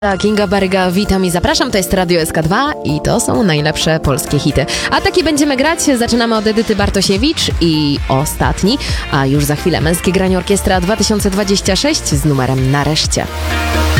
Kinga Baryga, witam i zapraszam, to jest Radio SK2 i to są najlepsze polskie hity. A takie będziemy grać, zaczynamy od Edyty Bartosiewicz i ostatni, a już za chwilę Męskie Granie Orkiestra 2026 z numerem Nareszcie.